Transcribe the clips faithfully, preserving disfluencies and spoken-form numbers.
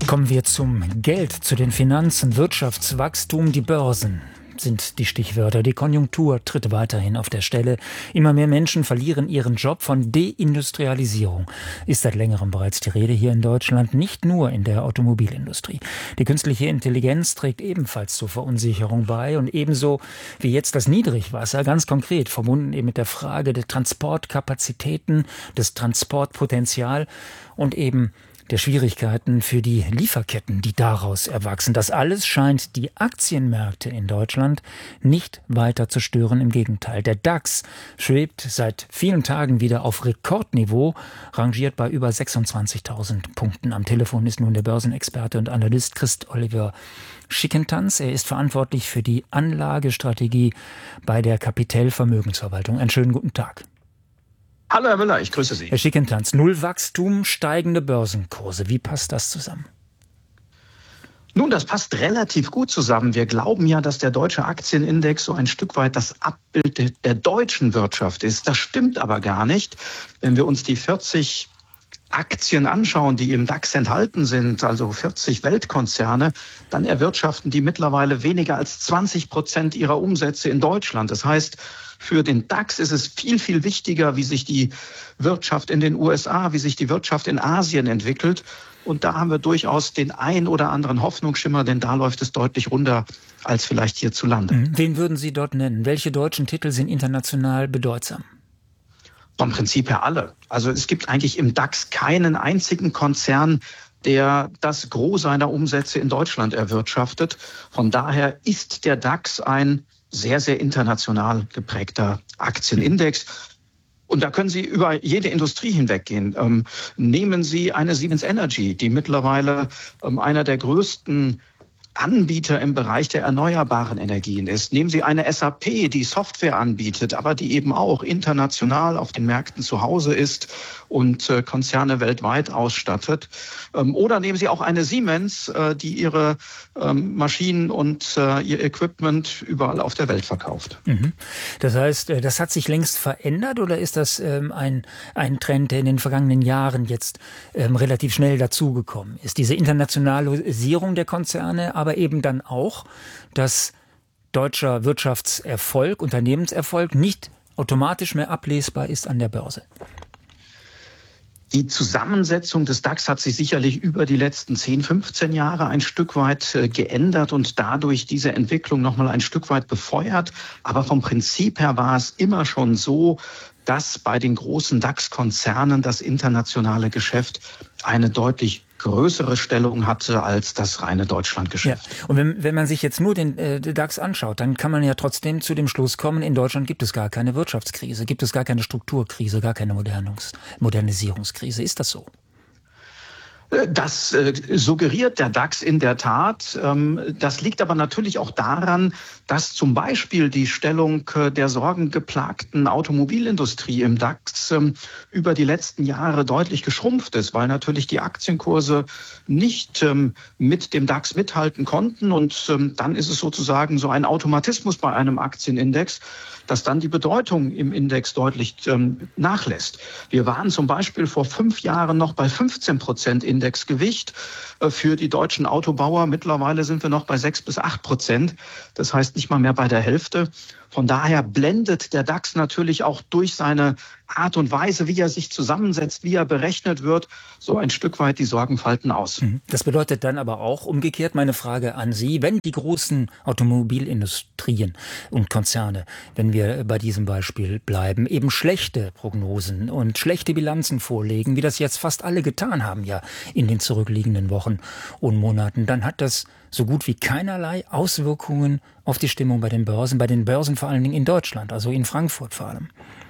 Kommen wir zum Geld, zu den Finanzen, Wirtschaftswachstum, die Börsen sind die Stichwörter. Die Konjunktur tritt weiterhin auf der Stelle. Immer mehr Menschen verlieren ihren Job. Von Deindustrialisierung ist seit längerem bereits die Rede hier in Deutschland, nicht nur in der Automobilindustrie. Die künstliche Intelligenz trägt ebenfalls zur Verunsicherung bei und ebenso wie jetzt das Niedrigwasser, ganz konkret verbunden eben mit der Frage der Transportkapazitäten, des Transportpotenzial und eben der Schwierigkeiten für die Lieferketten, die daraus erwachsen. Das alles scheint die Aktienmärkte in Deutschland nicht weiter zu stören. Im Gegenteil, der DAX schwebt seit vielen Tagen wieder auf Rekordniveau, rangiert bei über sechsundzwanzigtausend Punkten. Am Telefon ist nun der Börsenexperte und Analyst Christ Oliver Schickentanz. Er ist verantwortlich für die Anlagestrategie bei der Capital Vermögensverwaltung. Einen schönen guten Tag. Hallo Herr Müller, ich grüße Sie. Herr Schickentanz, Nullwachstum, steigende Börsenkurse. Wie passt das zusammen? Nun, das passt relativ gut zusammen. Wir glauben ja, dass der deutsche Aktienindex so ein Stück weit das Abbild der deutschen Wirtschaft ist. Das stimmt aber gar nicht. Wenn wir uns die vierzig Aktien anschauen, die im DAX enthalten sind, also vierzig Weltkonzerne, dann erwirtschaften die mittlerweile weniger als zwanzig Prozent ihrer Umsätze in Deutschland. Das heißt, für den DAX ist es viel, viel wichtiger, wie sich die Wirtschaft in den U S A, wie sich die Wirtschaft in Asien entwickelt. Und da haben wir durchaus den ein oder anderen Hoffnungsschimmer, denn da läuft es deutlich runder als vielleicht hierzulande. Wen würden Sie dort nennen? Welche deutschen Titel sind international bedeutsam? Vom Prinzip her alle. Also es gibt eigentlich im DAX keinen einzigen Konzern, der das Gros seiner Umsätze in Deutschland erwirtschaftet. Von daher ist der DAX ein sehr, sehr international geprägter Aktienindex. Und da können Sie über jede Industrie hinweggehen. Ähm, nehmen Sie eine Siemens Energy, die mittlerweile ähm, einer der größten Anbieter im Bereich der erneuerbaren Energien ist. Nehmen Sie eine S A P, die Software anbietet, aber die eben auch international auf den Märkten zu Hause ist und äh, Konzerne weltweit ausstattet. Ähm, oder nehmen Sie auch eine Siemens, äh, die ihre ähm, Maschinen und äh, ihr Equipment überall auf der Welt verkauft. Mhm. Das heißt, das hat sich längst verändert oder ist das ähm, ein, ein Trend, der in den vergangenen Jahren jetzt ähm, relativ schnell dazugekommen ist? Diese Internationalisierung der Konzerne, aber eben dann auch, dass deutscher Wirtschaftserfolg, Unternehmenserfolg nicht automatisch mehr ablesbar ist an der Börse. Die Zusammensetzung des DAX hat sich sicherlich über die letzten zehn, fünfzehn Jahre ein Stück weit geändert und dadurch diese Entwicklung nochmal ein Stück weit befeuert. Aber vom Prinzip her war es immer schon so, dass bei den großen DAX-Konzernen das internationale Geschäft eine deutlich größere Stellung hatte als das reine Deutschlandgeschäft. Ja. Und wenn, wenn man sich jetzt nur den äh, DAX anschaut, dann kann man ja trotzdem zu dem Schluss kommen, in Deutschland gibt es gar keine Wirtschaftskrise, gibt es gar keine Strukturkrise, gar keine Modernungs- Modernisierungskrise. Ist das so? Das äh, suggeriert der DAX in der Tat. Ähm, das liegt aber natürlich auch daran, dass zum Beispiel die Stellung äh, der sorgengeplagten Automobilindustrie im DAX ähm, über die letzten Jahre deutlich geschrumpft ist, weil natürlich die Aktienkurse nicht ähm, mit dem DAX mithalten konnten. Und ähm, dann ist es sozusagen so ein Automatismus bei einem Aktienindex, dass dann die Bedeutung im Index deutlich ähm, nachlässt. Wir waren zum Beispiel vor fünf Jahren noch bei fünfzehn Prozent Indexgewicht äh, für die deutschen Autobauer. Mittlerweile sind wir noch bei sechs bis acht Prozent. Das heißt nicht mal mehr bei der Hälfte. Von daher blendet der DAX natürlich auch durch seine Art und Weise, wie er sich zusammensetzt, wie er berechnet wird, so ein Stück weit die Sorgenfalten aus. Das bedeutet dann aber auch umgekehrt meine Frage an Sie, wenn die großen Automobilindustrien und Konzerne, wenn wir bei diesem Beispiel bleiben, eben schlechte Prognosen und schlechte Bilanzen vorlegen, wie das jetzt fast alle getan haben ja in den zurückliegenden Wochen und Monaten, dann hat das so gut wie keinerlei Auswirkungen auf die Stimmung bei den Börsen, bei den Börsen vor allen Dingen in Deutschland, also in Frankfurt vor allem.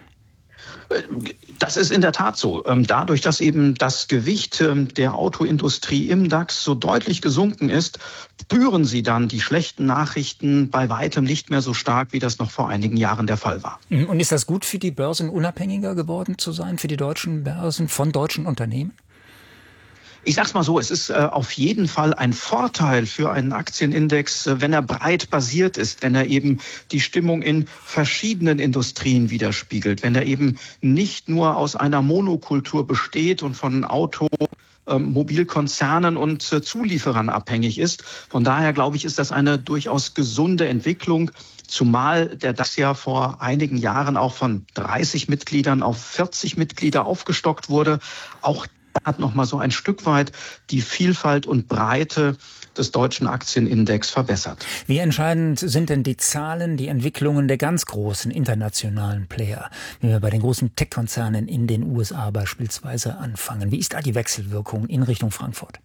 Das ist in der Tat so. Dadurch, dass eben das Gewicht der Autoindustrie im DAX so deutlich gesunken ist, spüren Sie dann die schlechten Nachrichten bei weitem nicht mehr so stark, wie das noch vor einigen Jahren der Fall war. Und ist das gut für die Börsen, unabhängiger geworden zu sein, für die deutschen Börsen von deutschen Unternehmen? Ich sag's mal so, es ist äh, auf jeden Fall ein Vorteil für einen Aktienindex, äh, wenn er breit basiert ist, wenn er eben die Stimmung in verschiedenen Industrien widerspiegelt, wenn er eben nicht nur aus einer Monokultur besteht und von Auto äh, Mobilkonzernen und äh, Zulieferern abhängig ist. Von daher, glaube ich, ist das eine durchaus gesunde Entwicklung, zumal der DAX ja vor einigen Jahren auch von dreißig Mitgliedern auf vierzig Mitglieder aufgestockt wurde. Auch hat noch mal so ein Stück weit die Vielfalt und Breite des deutschen Aktienindex verbessert. Wie entscheidend sind denn die Zahlen, die Entwicklungen der ganz großen internationalen Player, wenn wir bei den großen Tech-Konzernen in den U S A beispielsweise anfangen? Wie ist da die Wechselwirkung in Richtung Frankfurt?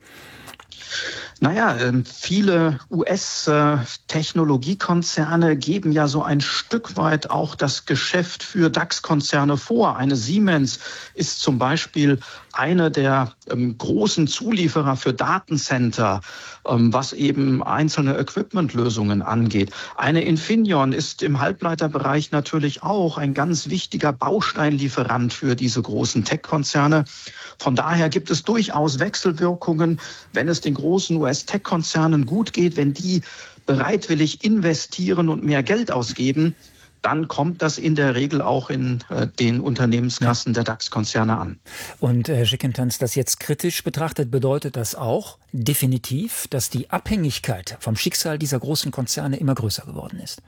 Naja, viele U S-Technologiekonzerne geben ja so ein Stück weit auch das Geschäft für DAX-Konzerne vor. Eine Siemens ist zum Beispiel eine der ähm, großen Zulieferer für Datencenter, ähm, was eben einzelne Equipmentlösungen angeht. Eine Infineon ist im Halbleiterbereich natürlich auch ein ganz wichtiger Bausteinlieferant für diese großen Tech-Konzerne. Von daher gibt es durchaus Wechselwirkungen, wenn es den großen U S-Tech-Konzernen gut geht, wenn die bereitwillig investieren und mehr Geld ausgeben, dann kommt das in der Regel auch in äh, den Unternehmenskassen der DAX-Konzerne an. Und Herr Schickentanz, das jetzt kritisch betrachtet, bedeutet das auch definitiv, dass die Abhängigkeit vom Schicksal dieser großen Konzerne immer größer geworden ist?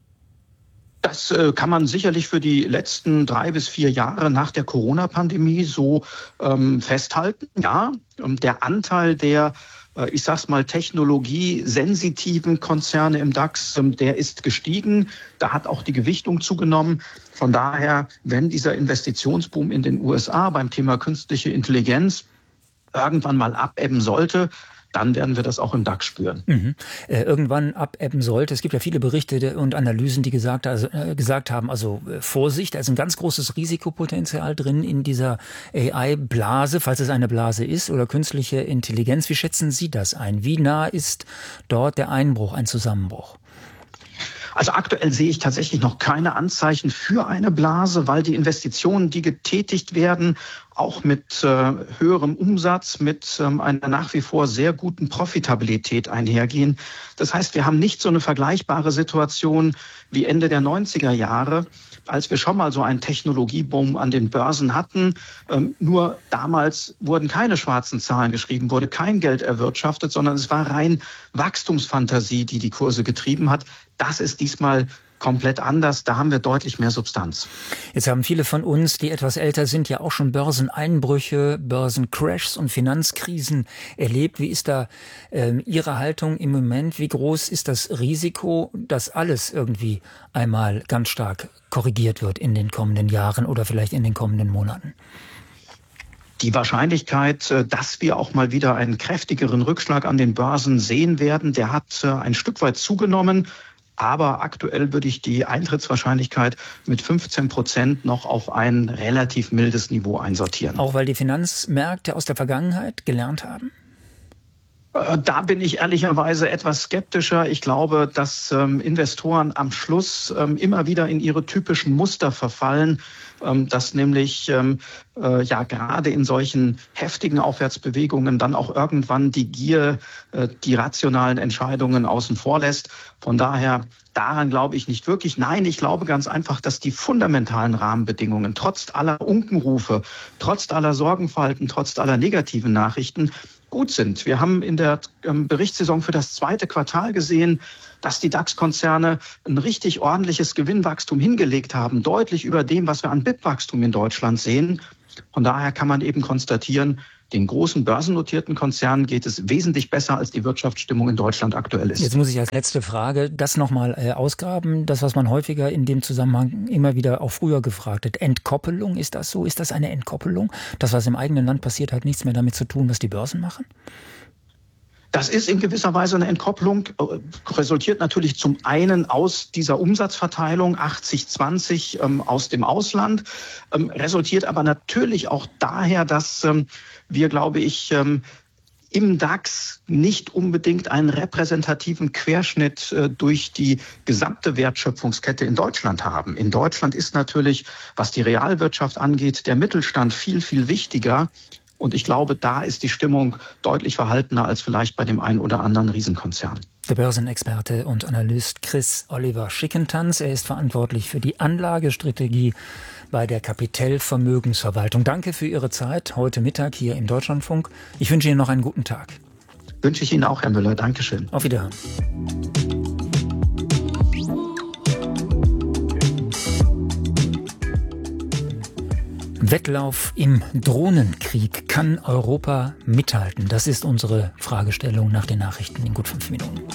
Das äh, kann man sicherlich für die letzten drei bis vier Jahre nach der Corona-Pandemie so ähm, festhalten. Ja, der Anteil der ich sag's mal, technologiesensitiven Konzerne im DAX, der ist gestiegen. Da hat auch die Gewichtung zugenommen. Von daher, wenn dieser Investitionsboom in den U S A beim Thema künstliche Intelligenz irgendwann mal abebben sollte, dann werden wir das auch im DAX spüren. Mhm. Äh, irgendwann abebben sollte. Es gibt ja viele Berichte und Analysen, die gesagt, also, äh, gesagt haben, also äh, Vorsicht, da ist ein ganz großes Risikopotenzial drin in dieser A I-Blase, falls es eine Blase ist, oder künstliche Intelligenz. Wie schätzen Sie das ein? Wie nah ist dort der Einbruch, ein Zusammenbruch? Also aktuell sehe ich tatsächlich noch keine Anzeichen für eine Blase, weil die Investitionen, die getätigt werden, auch mit äh, höherem Umsatz, mit ähm, einer nach wie vor sehr guten Profitabilität einhergehen. Das heißt, wir haben nicht so eine vergleichbare Situation wie Ende der neunziger Jahre, als wir schon mal so einen Technologieboom an den Börsen hatten. Ähm, nur damals wurden keine schwarzen Zahlen geschrieben, wurde kein Geld erwirtschaftet, sondern es war rein Wachstumsfantasie, die die Kurse getrieben hat. Das ist diesmal komplett anders. Da haben wir deutlich mehr Substanz. Jetzt haben viele von uns, die etwas älter sind, ja auch schon Börseneinbrüche, Börsencrashs und Finanzkrisen erlebt. Wie ist da ähm, Ihre Haltung im Moment? Wie groß ist das Risiko, dass alles irgendwie einmal ganz stark korrigiert wird in den kommenden Jahren oder vielleicht in den kommenden Monaten? Die Wahrscheinlichkeit, dass wir auch mal wieder einen kräftigeren Rückschlag an den Börsen sehen werden, der hat ein Stück weit zugenommen. Aber aktuell würde ich die Eintrittswahrscheinlichkeit mit fünfzehn Prozent noch auf ein relativ mildes Niveau einsortieren. Auch weil die Finanzmärkte aus der Vergangenheit gelernt haben? Da bin ich ehrlicherweise etwas skeptischer. Ich glaube, dass ähm, Investoren am Schluss ähm, immer wieder in ihre typischen Muster verfallen, ähm, dass nämlich ähm, äh, ja gerade in solchen heftigen Aufwärtsbewegungen dann auch irgendwann die Gier äh, die rationalen Entscheidungen außen vor lässt. Von daher, daran glaube ich nicht wirklich. Nein, ich glaube ganz einfach, dass die fundamentalen Rahmenbedingungen trotz aller Unkenrufe, trotz aller Sorgenfalten, trotz aller negativen Nachrichten gut sind. Wir haben in der ähm, Berichtssaison für das zweite Quartal gesehen, dass die DAX-Konzerne ein richtig ordentliches Gewinnwachstum hingelegt haben, deutlich über dem, was wir an B I P-Wachstum in Deutschland sehen. Von daher kann man eben konstatieren, den großen börsennotierten Konzernen geht es wesentlich besser, als die Wirtschaftsstimmung in Deutschland aktuell ist. Jetzt muss ich als letzte Frage das nochmal äh, ausgraben. Das, was man häufiger in dem Zusammenhang immer wieder auch früher gefragt hat. Entkoppelung, ist das so? Ist das eine Entkoppelung? Das, was im eigenen Land passiert, hat nichts mehr damit zu tun, was die Börsen machen? Das ist in gewisser Weise eine Entkopplung, resultiert natürlich zum einen aus dieser Umsatzverteilung achtzig zwanzig ähm, aus dem Ausland, ähm, resultiert aber natürlich auch daher, dass ähm, wir, glaube ich, ähm, im DAX nicht unbedingt einen repräsentativen Querschnitt äh, durch die gesamte Wertschöpfungskette in Deutschland haben. In Deutschland ist natürlich, was die Realwirtschaft angeht, der Mittelstand viel, viel wichtiger. Und ich glaube, da ist die Stimmung deutlich verhaltener als vielleicht bei dem einen oder anderen Riesenkonzern. Der Börsenexperte und Analyst Chris Oliver Schickentanz, er ist verantwortlich für die Anlagestrategie bei der Capital Vermögensverwaltung. Danke für Ihre Zeit heute Mittag hier im Deutschlandfunk. Ich wünsche Ihnen noch einen guten Tag. Wünsche ich Ihnen auch, Herr Müller. Dankeschön. Auf Wiederhören. Wettlauf im Drohnenkrieg. Kann Europa mithalten? Das ist unsere Fragestellung nach den Nachrichten in gut fünf Minuten.